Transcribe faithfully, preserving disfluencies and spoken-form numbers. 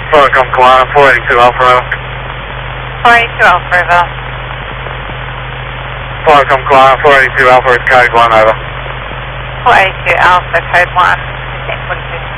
Welcome, Kalana, four eighty-two Alpha River. four eighty-two Alpha River. Welcome, Kalana, four eighty-two Alpha, it's code one over. four eighty-two Alpha, code one, fifteen forty-two.